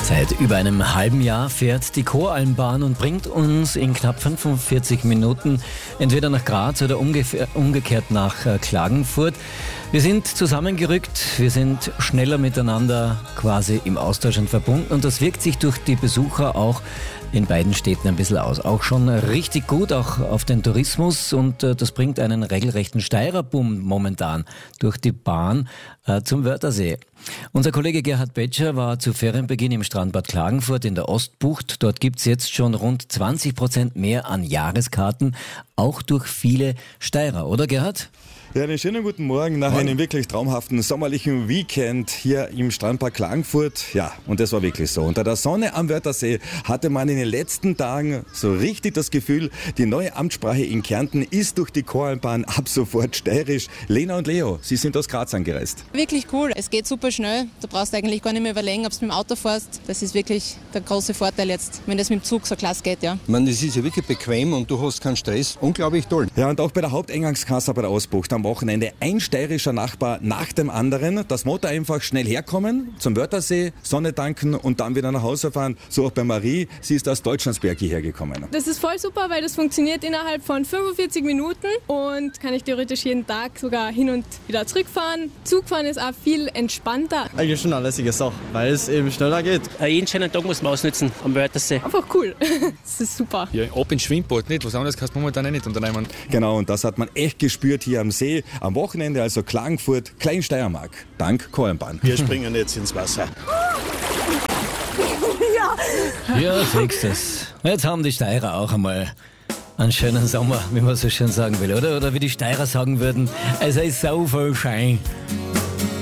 Seit über einem halben Jahr fährt die Koralmbahn und bringt uns in knapp 45 Minuten entweder nach Graz oder umgekehrt nach Klagenfurt. Wir sind zusammengerückt, wir sind schneller miteinander quasi im Austausch und verbunden und das wirkt sich durch die Besucher auch in beiden Städten ein bisschen aus. Auch schon richtig gut, auch auf den Tourismus, und das bringt einen regelrechten Steirerboom momentan durch die Bahn zum Wörthersee. Unser Kollege Gerhard Betscher war zu Ferienbeginn im Strandbad Klagenfurt in der Ostbucht. Dort gibt's jetzt schon rund 20% mehr an Jahreskarten, auch durch viele Steirer, oder Gerhard? Ja, einen schönen guten Morgen nach einem wirklich traumhaften sommerlichen Weekend hier im Strandpark Klagenfurt. Ja, und das war wirklich so. Unter der Sonne am Wörthersee hatte man in den letzten Tagen so richtig das Gefühl, die neue Amtssprache in Kärnten ist durch die Koralmbahn ab sofort steirisch. Lena und Leo, Sie sind aus Graz angereist. Wirklich cool. Es geht super schnell. Du brauchst eigentlich gar nicht mehr überlegen, ob du mit dem Auto fährst. Das ist wirklich der große Vorteil jetzt, wenn das mit dem Zug so klasse geht, ja. Ich meine, das ist ja wirklich bequem und du hast keinen Stress. Unglaublich toll. Ja, und auch bei der Haupteingangskasse bei der Ausbucht am Wochenende ein steirischer Nachbar nach dem anderen. Das Motto einfach schnell herkommen, zum Wörthersee, Sonne tanken und dann wieder nach Hause fahren. So auch bei Marie, sie ist aus Deutschlandsberg hierher gekommen. Das ist voll super, weil das funktioniert innerhalb von 45 Minuten und kann ich theoretisch jeden Tag sogar hin und wieder zurückfahren. Zugfahren ist auch viel entspannter. Eigentlich schon eine lässige Sache, weil es eben schneller geht. Jeden schönen Tag muss man ausnutzen am Wörthersee. Einfach cool. Das ist super. Ja, ab ins Schwimmbad nicht. Was anderes kannst du momentan nicht unternehmen. Genau, und das hat man echt gespürt hier am See. Am Wochenende also Klagenfurt, Kleinsteiermark, dank Koralmbahn. Wir springen jetzt ins Wasser. Ja, siehst es. Jetzt haben die Steirer auch einmal einen schönen Sommer, wie man so schön sagen will, oder? Oder wie die Steirer sagen würden, es ist so viel Schein.